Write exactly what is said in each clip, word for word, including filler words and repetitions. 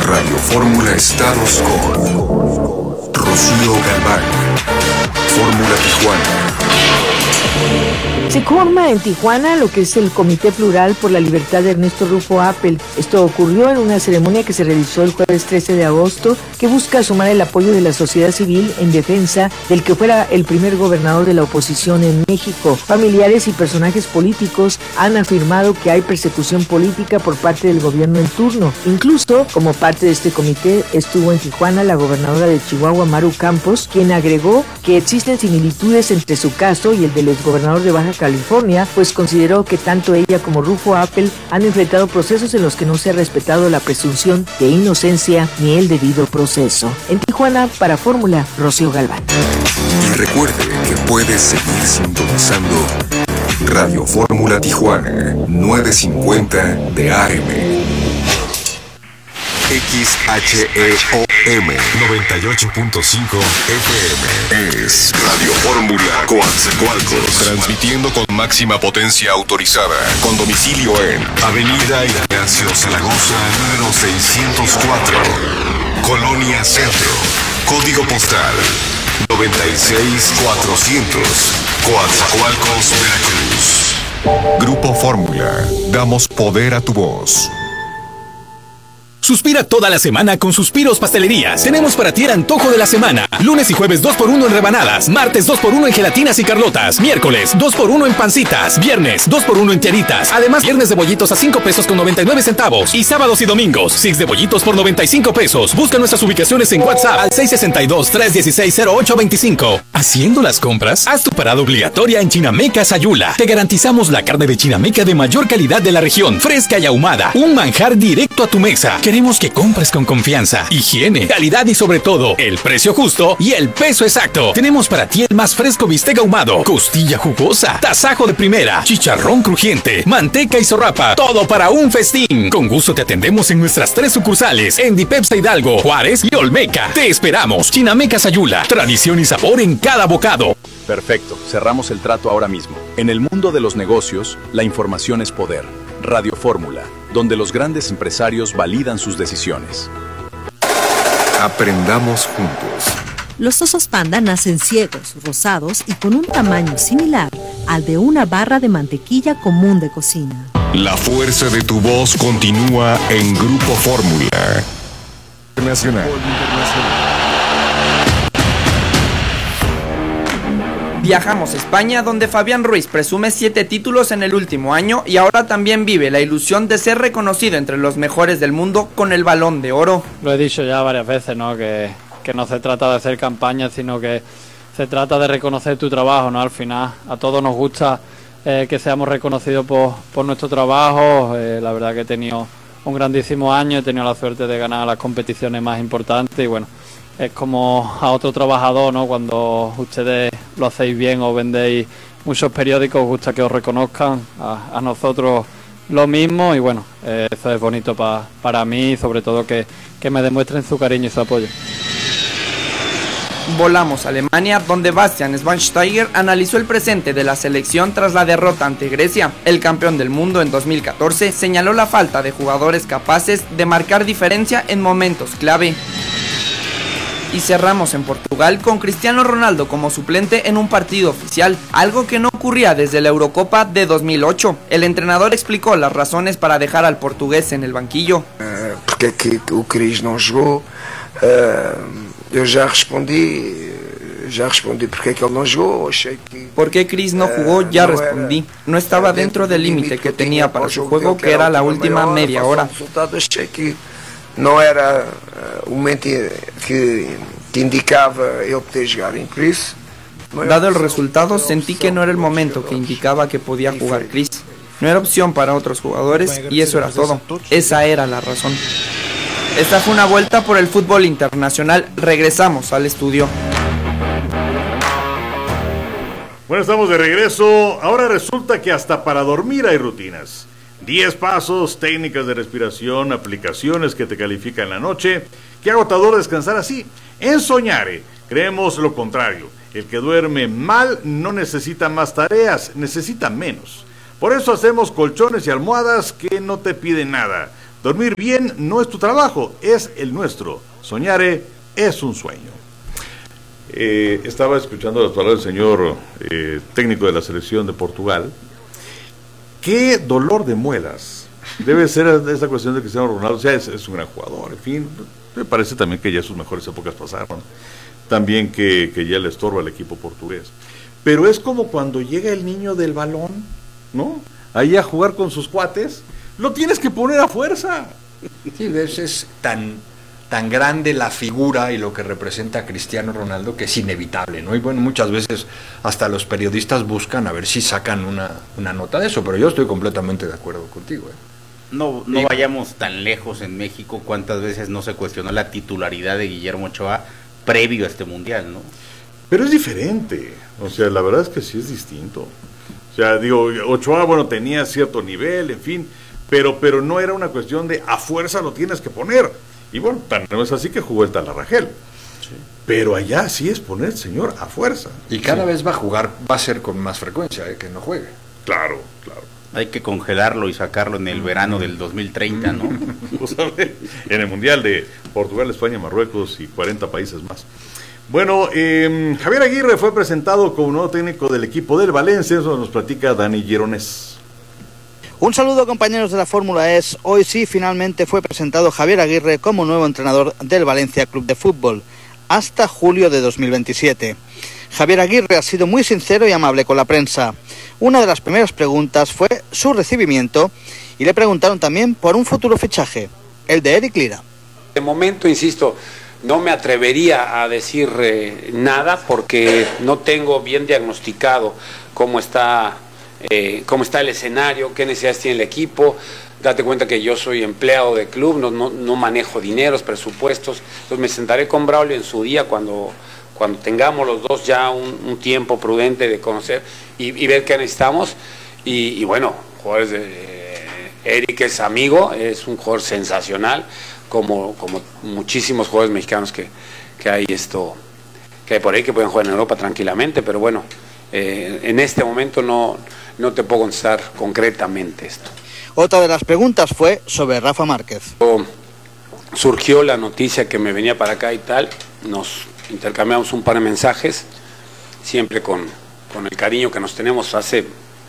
Radio Fórmula Estados con Rocío Galván. Fórmula Tijuana. Se forma en Tijuana lo que es el Comité Plural por la Libertad de Ernesto Rufo Appel. Esto ocurrió en una ceremonia que se realizó el jueves trece de agosto, que busca sumar el apoyo de la sociedad civil en defensa del que fuera el primer gobernador de la oposición en México. Familiares y personajes políticos han afirmado que hay persecución política por parte del gobierno en turno. Incluso, como parte de este comité, estuvo en Tijuana la gobernadora de Chihuahua, Maru Campos, quien agregó que existen similitudes entre su caso y el del exgobernador de Baja California, pues consideró que tanto ella como Rufo Appel han enfrentado procesos en los que no se ha respetado la presunción de inocencia ni el debido proceso. En Tijuana, para Fórmula, Rocío Galván. Y recuerde que puede seguir sintonizando Radio Fórmula Tijuana, novecientos cincuenta de A M. X H E O M noventa y ocho punto cinco F M. Es Radio Fórmula Coatzacoalcos, transmitiendo con máxima potencia autorizada, con domicilio en Avenida Ignacio Zaragoza, número seiscientos cuatro, Colonia Centro, código postal noventa y seis mil cuatrocientos, Coatzacoalcos, Veracruz. Grupo Fórmula, damos poder a tu voz. Suspira toda la semana con Suspiros Pastelerías. Tenemos para ti el antojo de la semana. Lunes y jueves dos por uno en rebanadas. Martes dos por uno en gelatinas y carlotas. Miércoles dos por uno en pancitas. Viernes dos por uno en tiaritas. Además, viernes de bollitos a cinco pesos con noventa y nueve centavos. Y sábados y domingos, six de bollitos por noventa y cinco pesos. Busca nuestras ubicaciones en WhatsApp al seis seis dos, tres uno seis, cero ocho dos cinco. Haciendo las compras, haz tu parada obligatoria en Chinameca Sayula. Te garantizamos la carne de Chinameca de mayor calidad de la región. Fresca y ahumada. Un manjar directo a tu mesa. Queremos que compres con confianza, higiene, calidad y sobre todo, el precio justo y el peso exacto. Tenemos para ti el más fresco bistec ahumado, costilla jugosa, tasajo de primera, chicharrón crujiente, manteca y zorrapa, todo para un festín. Con gusto te atendemos en nuestras tres sucursales, en Dipepsa Hidalgo, Juárez y Olmeca. Te esperamos. Chinameca Sayula, tradición y sabor en cada bocado. Perfecto, cerramos el trato ahora mismo. En el mundo de los negocios, la información es poder. Radio Fórmula, donde los grandes empresarios validan sus decisiones. Aprendamos juntos. Los osos panda nacen ciegos, rosados y con un tamaño similar al de una barra de mantequilla común de cocina. La fuerza de tu voz continúa en Grupo Fórmula Internacional. Viajamos a España, donde Fabián Ruiz presume siete títulos en el último año y ahora también vive la ilusión de ser reconocido entre los mejores del mundo con el Balón de Oro. Lo he dicho ya varias veces, ¿no? Que, que no se trata de hacer campaña, sino que se trata de reconocer tu trabajo, ¿no? Al final a todos nos gusta eh, que seamos reconocidos por, por nuestro trabajo. Eh, la verdad que he tenido un grandísimo año, he tenido la suerte de ganar las competiciones más importantes y bueno, es como a otro trabajador, ¿no? Cuando ustedes lo hacéis bien o vendéis muchos periódicos, os gusta que os reconozcan, a, a nosotros lo mismo y bueno, eh, eso es bonito pa, para mí y sobre todo que, que me demuestren su cariño y su apoyo. Volamos a Alemania, donde Bastian Schweinsteiger analizó el presente de la selección tras la derrota ante Grecia. El campeón del mundo en dos mil catorce señaló la falta de jugadores capaces de marcar diferencia en momentos clave. Y cerramos en Portugal con Cristiano Ronaldo como suplente en un partido oficial, algo que no ocurría desde la Eurocopa de dos mil ocho. El entrenador explicó las razones para dejar al portugués en el banquillo. Uh, porque é que o Cris não jogou? Uh, eu já respondi, já respondi porque é que ele não jogou. Achei que ¿Por qué Cris no jugó? Ya respondí. No estaba dentro del límite que tenía para su juego, que era la última media hora. Achei que não era uh, o momento que, que indicava ele poder jogar. Por isso, dado el resultado, sentí que no era el momento que indicaba que podía jugar Cris. No era opción para otros jugadores y eso era todo. Esa era la razón. Esta fue una vuelta por el fútbol internacional. Regresamos al estudio. Bueno, estamos de regreso. Ahora resulta que hasta para dormir hay rutinas. diez pasos, técnicas de respiración, aplicaciones que te califican la noche. Qué agotador descansar así. En Soñare creemos lo contrario. El que duerme mal no necesita más tareas, necesita menos. Por eso hacemos colchones y almohadas que no te piden nada. Dormir bien no es tu trabajo, es el nuestro. Soñare es un sueño. Eh, estaba escuchando las palabras del señor eh, técnico de la selección de Portugal. Qué dolor de muelas debe ser esta cuestión de Cristiano Ronaldo. O sea, es, es un gran jugador, en fin. Me parece también que ya sus mejores épocas pasaron. También que, que ya le estorba al equipo portugués. Pero es como cuando llega el niño del balón, ¿no? Ahí a jugar con sus cuates, lo tienes que poner a fuerza. Sí, es, es tan, tan grande la figura y lo que representa a Cristiano Ronaldo que es inevitable, ¿no? Y bueno, muchas veces hasta los periodistas buscan a ver si sacan una, una nota de eso, pero yo estoy completamente de acuerdo contigo, ¿eh? No, no vayamos tan lejos en México, cuántas veces no se cuestionó la titularidad de Guillermo Ochoa previo a este mundial, ¿no? Pero es diferente, o sea, la verdad es que sí es distinto. O sea, digo, Ochoa, bueno, tenía cierto nivel, en fin, pero, pero no era una cuestión de a fuerza lo tienes que poner. Y bueno, tan no es así que jugó el Talarragel. Sí. Pero allá sí es poner, señor, a fuerza. Y cada sí. vez va a jugar, va a ser con más frecuencia, ¿eh? Que no juegue. Claro, claro. Hay que congelarlo y sacarlo en el verano del dos mil treinta, ¿no? En el Mundial de Portugal, España, Marruecos y cuarenta países más. Bueno, eh, Javier Aguirre fue presentado como nuevo técnico del equipo del Valencia. Eso nos platica Dani Gironés. Un saludo, compañeros de la Fórmula E S. Hoy sí, finalmente fue presentado Javier Aguirre como nuevo entrenador del Valencia Club de Fútbol hasta julio de dos mil veintisiete. Javier Aguirre ha sido muy sincero y amable con la prensa. Una de las primeras preguntas fue su recibimiento y le preguntaron también por un futuro fichaje, el de Eric Lira. De momento, insisto, no me atrevería a decir eh, nada porque no tengo bien diagnosticado cómo está, eh, cómo está el escenario, qué necesidades tiene el equipo. Date cuenta que yo soy empleado de club, no, no, no manejo dineros, presupuestos. Entonces me sentaré con Braulio en su día cuando... cuando tengamos los dos ya un, un tiempo prudente de conocer y, y ver qué necesitamos. Y, y bueno, jugadores de, eh, Eric es amigo, es un jugador sensacional, como, como muchísimos jugadores mexicanos que, que hay esto, que hay por ahí que pueden jugar en Europa tranquilamente, pero bueno, eh, en este momento no, no te puedo contestar concretamente esto. Otra de las preguntas fue sobre Rafa Márquez. Surgió la noticia que me venía para acá y tal, nos intercambiamos un par de mensajes, siempre con, con el cariño que nos tenemos hace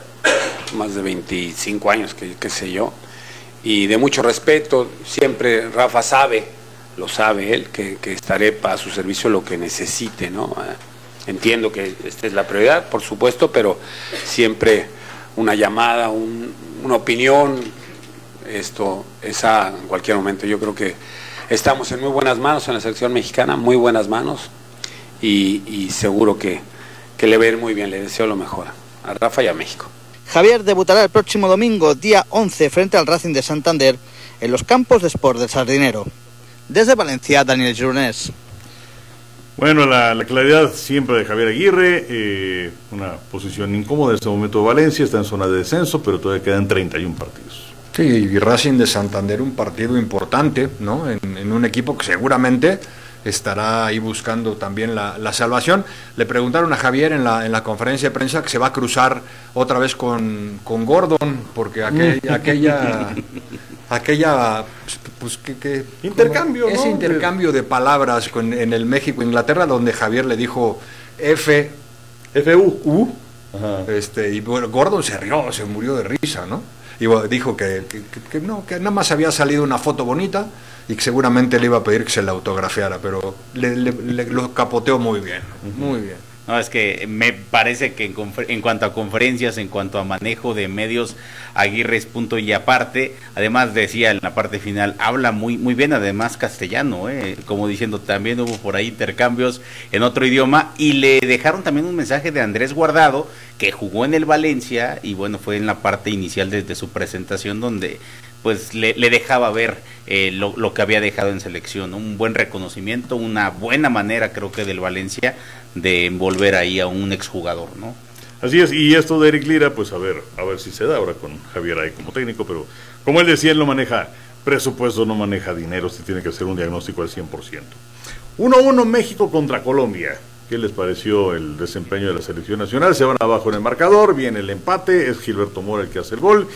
más de veinticinco años, que, que sé yo, y de mucho respeto. Siempre Rafa sabe, lo sabe él, que, que estaré para su servicio lo que necesite, ¿no? Entiendo que esta es la prioridad, por supuesto, pero siempre una llamada, un, una opinión, esto, esa en cualquier momento. Yo creo que estamos en muy buenas manos en la selección mexicana, muy buenas manos, y, y seguro que, que le va a ir muy bien. Le deseo lo mejor a Rafa y a México. Javier debutará el próximo domingo, día once, frente al Racing de Santander, en los campos de Sport del Sardinero. Desde Valencia, Daniel Gironés. Bueno, la, la claridad siempre de Javier Aguirre, eh, una posición incómoda en este momento de Valencia, está en zona de descenso, pero todavía quedan treinta y uno partidos. Sí, y Racing de Santander, un partido importante, ¿no? En, en un equipo que seguramente estará ahí buscando también la, la salvación. Le preguntaron a Javier en la, en la conferencia de prensa que se va a cruzar otra vez con, con Gordon, porque aquel, aquella, aquella, pues que, que intercambio, ese ¿no? intercambio de palabras con, en el México-Inglaterra, donde Javier le dijo F, F U, U, este, y bueno, Gordon se rió, se murió de risa, ¿no? Y dijo que, que, que, que no, que nada más había salido una foto bonita y que seguramente le iba a pedir que se la autografiara, pero le, le, le lo capoteó muy bien, muy bien. No, es que me parece que en, en cuanto a conferencias, en cuanto a manejo de medios, Aguirre es punto y aparte. Además decía en la parte final, habla muy muy bien además castellano, eh, como diciendo, también hubo por ahí intercambios en otro idioma, y le dejaron también un mensaje de Andrés Guardado, que jugó en el Valencia, y bueno, fue en la parte inicial desde su presentación donde pues le, le dejaba ver eh, lo, lo que había dejado en selección, ¿no? Un buen reconocimiento, una buena manera creo que del Valencia de envolver ahí a un exjugador, ¿no? Así es, y esto de Eric Lira, pues a ver, a ver si se da ahora con Javier ahí como técnico, pero como él decía, él no maneja presupuesto, no maneja dinero, se tiene que hacer un diagnóstico al cien por ciento. uno a uno México contra Colombia. ¿Qué les pareció el desempeño de la selección nacional? Se van abajo en el marcador, viene el empate, es Gilberto Mora el que hace el gol,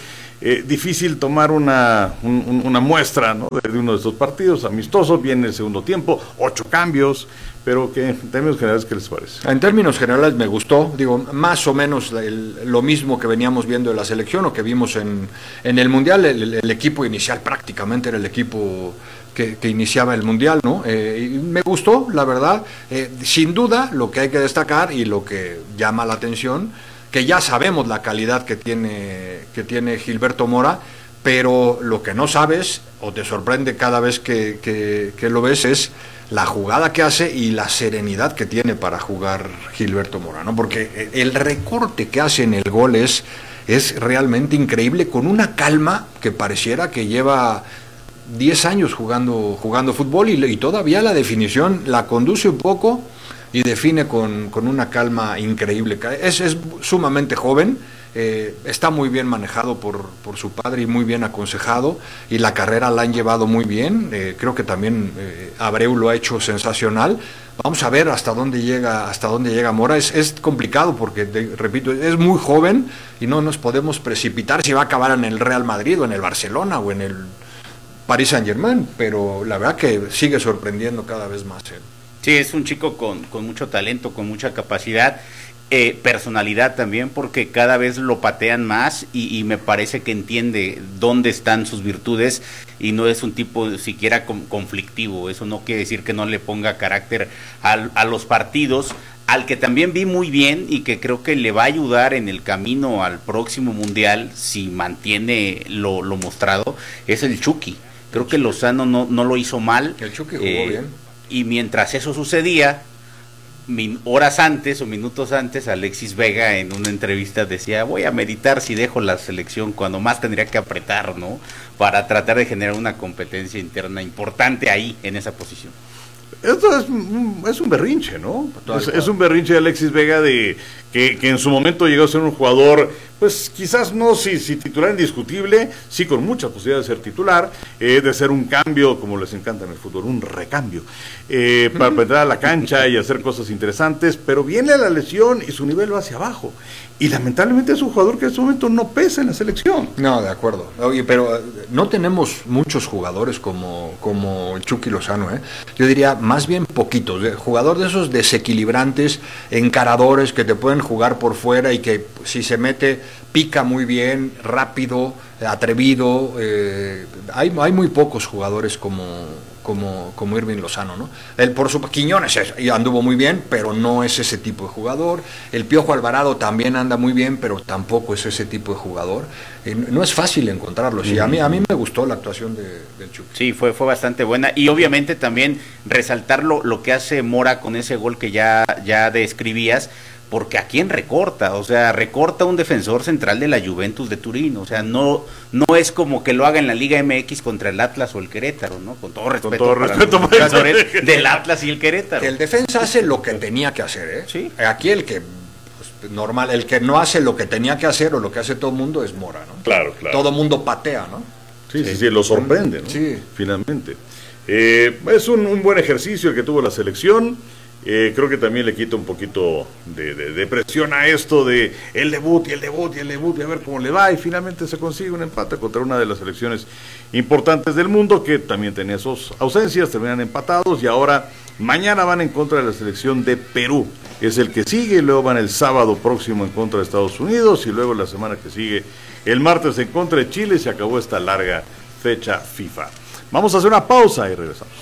eh, difícil tomar una, un, una muestra, ¿no? de, de uno de estos partidos amistosos. Viene el segundo tiempo, ocho cambios, pero que en términos generales, ¿qué les parece? En términos generales me gustó, digo, más o menos el, lo mismo que veníamos viendo de la selección o que vimos en, en el Mundial. El, el equipo inicial prácticamente era el equipo que, que iniciaba el Mundial, ¿no? Eh, y me gustó, la verdad. Eh, sin duda, lo que hay que destacar y lo que llama la atención, que ya sabemos la calidad que tiene, que tiene Gilberto Mora, pero lo que no sabes o te sorprende cada vez que, que, que lo ves es la jugada que hace y la serenidad que tiene para jugar Gilberto Mora, ¿no? Porque el recorte que hace en el gol es, es realmente increíble, con una calma que pareciera que lleva diez años jugando, jugando fútbol y, y todavía la definición la conduce un poco y define con, con una calma increíble. Es, es sumamente joven, eh, está muy bien manejado por, por su padre y muy bien aconsejado, y la carrera la han llevado muy bien. Eh, creo que también eh, Abreu lo ha hecho sensacional. Vamos a ver hasta dónde llega, hasta dónde llega Mora. Es, es complicado porque, de, repito, es muy joven y no nos podemos precipitar si va a acabar en el Real Madrid o en el Barcelona o en el Paris Saint-Germain, pero la verdad que sigue sorprendiendo cada vez más él. Sí, es un chico con, con mucho talento, con mucha capacidad, eh, personalidad también, porque cada vez lo patean más y, y me parece que entiende dónde están sus virtudes y no es un tipo siquiera con, conflictivo. Eso no quiere decir que no le ponga carácter a, a los partidos, al que también vi muy bien y que creo que le va a ayudar en el camino al próximo Mundial si mantiene lo, lo mostrado, es el Chucky. Creo que Lozano no, no lo hizo mal. El Chucky jugó eh, bien. Y mientras eso sucedía, min, horas antes o minutos antes, Alexis Vega en una entrevista decía, voy a meditar si dejo la selección cuando más tendría que apretar, ¿no? Para tratar de generar una competencia interna importante ahí, en esa posición. Esto es, es un berrinche, ¿no? Es, es un berrinche de Alexis Vega de que, que en su momento llegó a ser un jugador, pues quizás no si, si titular indiscutible, sí con muchas posibilidades de ser titular, eh, de ser un cambio, como les encanta en el fútbol, un recambio, eh, para entrar a la cancha y hacer cosas interesantes, pero viene la lesión y su nivel va hacia abajo. Y lamentablemente es un jugador que en este momento no pesa en la selección. No, de acuerdo. Oye, pero no tenemos muchos jugadores como, como el Chucky Lozano, ¿eh? Yo diría más bien poquitos. ¿eh? Jugador de esos desequilibrantes, encaradores que te pueden jugar por fuera y que si se mete pica muy bien, rápido, atrevido. Eh, hay, hay muy pocos jugadores como... como, como Irving Lozano, ¿no? Él, por su Quiñones anduvo muy bien, pero no es ese tipo de jugador. El Piojo Alvarado también anda muy bien, pero tampoco es ese tipo de jugador. Eh, no es fácil encontrarlos. Y a mí, a mí me gustó la actuación de, del Chucky. Sí, fue, fue bastante buena. Y obviamente también resaltar lo, lo que hace Mora con ese gol que ya, ya describías, porque ¿a quién recorta? O sea, recorta un defensor central de la Juventus de Turín. O sea, no no es como que lo haga en la Liga M X contra el Atlas o el Querétaro, ¿no? Con todo respeto, con todo para respeto los defensores del Atlas y el Querétaro. El defensa hace lo que tenía que hacer, ¿eh? Sí. Aquí el que, pues, normal, el que no hace lo que tenía que hacer o lo que hace todo el mundo es Mora, ¿no? Claro, claro. Todo el mundo patea, ¿no? Sí, sí, sí, sí, lo sorprende, ¿no? Sí. Finalmente. Eh, es un, un buen ejercicio el que tuvo la selección. Eh, creo que también le quita un poquito de, de, de presión a esto de el debut y el debut y el debut y a ver cómo le va, y finalmente se consigue un empate contra una de las selecciones importantes del mundo que también tenía sus ausencias, terminan empatados y ahora mañana van en contra de la selección de Perú, es el que sigue, y luego van el sábado próximo en contra de Estados Unidos y luego la semana que sigue el martes en contra de Chile. Se acabó esta larga fecha FIFA. Vamos a hacer una pausa y regresamos.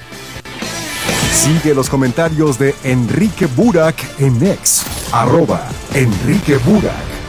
Sigue los comentarios de Enrique Burak en X, arroba Enrique Burak.